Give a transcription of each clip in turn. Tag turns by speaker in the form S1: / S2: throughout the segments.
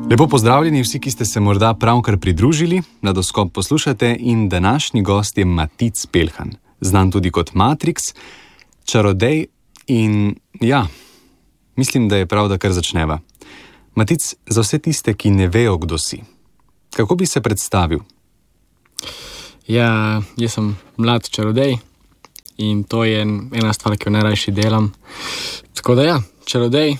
S1: Lepo pozdravljeni vsi, ki ste se morda pravkar pridružili, Mladoskop poslušate in današnji gost je Matic Peljhan, znan tudi kot Matrix, čarodej in ja, mislim, da je prav, da kar začneva. Matic, za vse tiste, ki ne vejo, kdo si, kako bi se predstavil?
S2: Ja, jaz sem mlad čarodej in to je ena stvar, ki jo najrajši delam. Tako da ja, čarodej.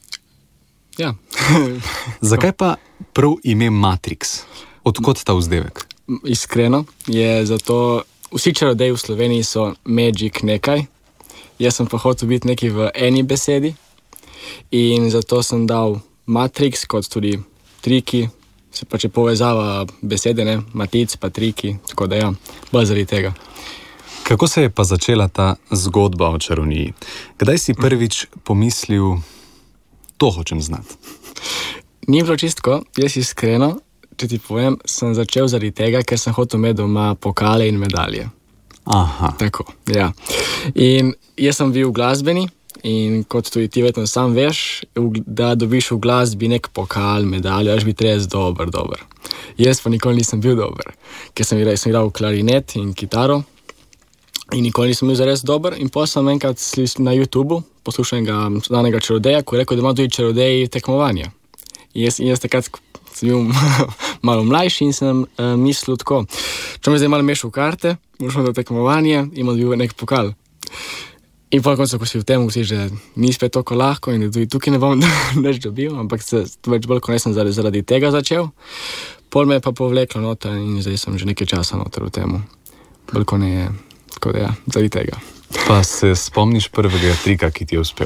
S2: Ja.
S1: Zakaj pa prav ime Matrix? Odkot ta vzdevek?
S2: Iskreno je zato, vsi čarodeji v Sloveniji so magic nekaj, jaz sem pa hotel biti nekaj v eni besedi in zato sem dal Matrix kot tudi triki, se pa če povezava besede, ne, Matic pa triki, tako da ja, bolj zaradi tega.
S1: Kako se je pa začela ta zgodba o čarovniji? Kdaj si prvič pomislil, to hočem znati?
S2: Ni bilo čistko, jaz iskreno, če ti povem, sem začel zaradi tega, ker sem hotel imeti doma pokale in medalje.
S1: Aha.
S2: Tako, ja. In jaz sem bil glasbeni in kot tudi ti vedno sam veš, da dobiš v glasbi nek pokal, medaljo, až biti res dober. Jaz pa nikoli nisem bil dober, ker sem igral klarinet in kitaro in nikoli nisem bil zares dober in potem sem enkrat na YouTubeu poslušal enega znanega čarodeja, ko je rekel, da ima tudi čarodeji tekmovanja. In jaz takrat sem bil malo mlajši in sem mislil tako, če me zdaj malo mešal karte, moram do tekmovanja in imam bil nek pokal. In po koncu, ko si v tem, si že ni spet toliko lahko in tudi tukaj ne bom nič dobil, ampak se več bolj kot nisem zaradi tega začel. Pol me je pa povleklo noter in zdaj sem že nekaj časa noter v temu. Bolj kot ne je, tako da ja, zaradi tega.
S1: Pa se spomniš prvega trika, ki ti je uspel?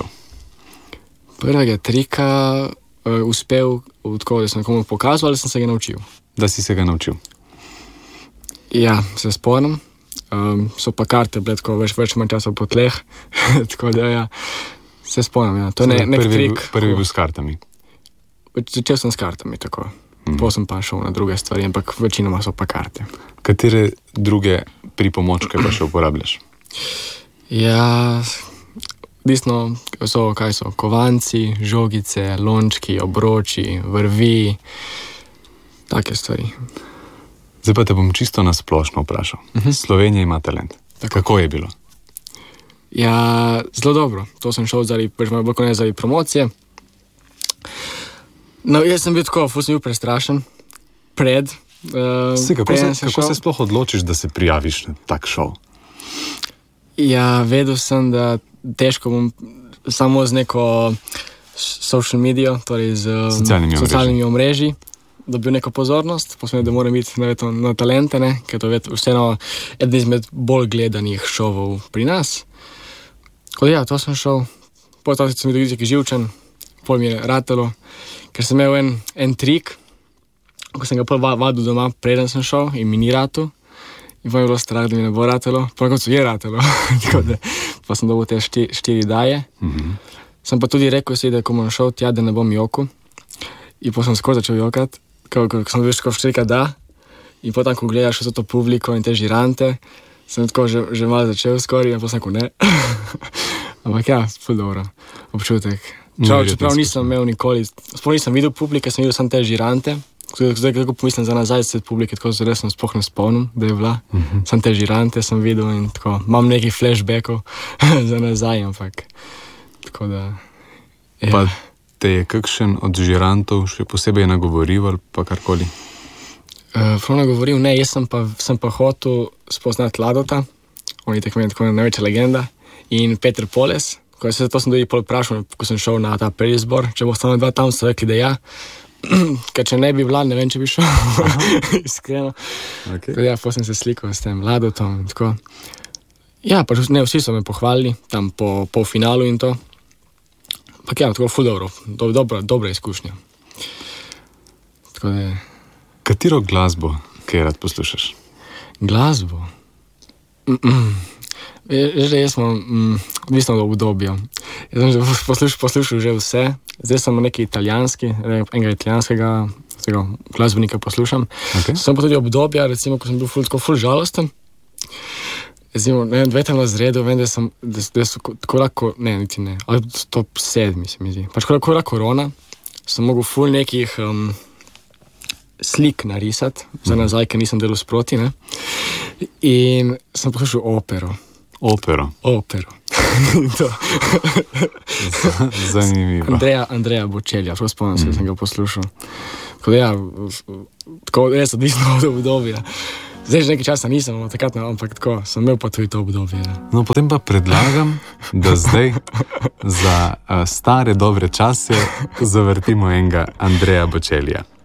S2: Prvega trika uspel, tako da sem nekomu pokazal ali sem se ga naučil?
S1: Da si se ga naučil.
S2: Ja, se spomnim. So pa karte bile tako več manj časa po tleh, tako da ja, se spomnim, ja. To je nek trik.
S1: Prvi bil s kartami?
S2: Začel sem s kartami, tako. Potem sem pa šel na druge stvari, ampak večinoma so pa karte.
S1: Katere druge pripomočke pa še uporabljaš?
S2: Ja, odvisno so, kaj so, kovanci, žogice, lončki, obroči, vrvi, take stvari.
S1: Zdaj pa te bom čisto nasplošno vprašal. Slovenija ima talent. Tako. Kako je bilo?
S2: Ja, zelo dobro. To sem šel zaradi promocije. No, jaz sem bil tako, ful sem bil prestrašen.
S1: Kako se sploh odločiš, da se prijaviš na tak šov?
S2: Ja, vedel sem, da težko bom samo z neko social medijo, torej z socialnimi omrežji, dobil neko pozornost, posebej, da moram biti na talente, ne, ker to je vseeno eden izmed bolj gledanih šovov pri nas. Tako da ja, to sem šel, potem sem bil tudi živčen, pol mi je ratalo, ker sem imel en trik, ko sem ga pol vadil doma, preden sem šel in mi ni ratal, in pa mi je bilo strah, da mi ne bo ratalo, pa na koncu je ratalo, tako da pa sem dobil te 4 daje. Sem pa tudi rekel si, da ko bom šel tja, da ne bom jokal, in pa sem skoro začel jokati, ko sem veš, ko vštrika da, in potem, ko gledaš vse to publiko in te žirante, sem tako že malo začel skoraj, in pa sem tako ne. Ampak ja, ful dobro, občutek. Čeprav nisem imel nikoli, sploh nisem videl publike, sem videl samo te žirante, zdaj kako pomislim za nazaj se publike, tako res sem sploh ne spomnim, da je bila, samo te žirante sem videl in tako, imam nekaj flashbackov za nazaj, ampak tako da, ja.
S1: Pa te je kakšen od žirantov še posebej nagovoril ali pa karkoli?
S2: Prav nagovoril, ne, jaz sem pa hotel spoznati Ladota, on je tako največja legenda, in Peter Poles, to sem tudi pol vprašal, ko sem šel na ta prvi zbor, če bo stano 2 tam, so rekli, da ja, ker če ne bi bila, ne vem, če bi šel, iskreno. Okay. Ja, potem sem se slikal s tem Ladotom in tako. Ja, pa ne, vsi so me pohvalili, tam po finalu in to. Ampak ja, tako ful dobro, dobra izkušnja. Tako da...
S1: Katero glasbo, kaj rad poslušaš?
S2: Glasbo? Jaz sem odvisno od obdobja. Jaz sem že poslušal že vse. Zdaj sem nekaj italijanski, enega italijanskega glasbenika poslušam. Okay. Sem pa tudi obdobja, recimo, ko sem bil ful žalosten. Recimo, v 9. razredu, vem, da so tako lahko, ali top 7, se mi zdi. Pač ko je korona, sem mogel ful nekih slik narisati, za nazaj, ker nisem delal sproti, ne? In sem poslušal opero.
S1: Opero. Zanimivo.
S2: Andreja Bocellia, prav spomnim se, sem ga poslušal. Tako res odvisno od obdobja. Zdaj že nekaj časa nisem, ampak tako, sem imel pa tudi to obdobje.
S1: No, potem pa predlagam, da zdaj za stare dobre čase zavrtimo enega Andreja Bocellija.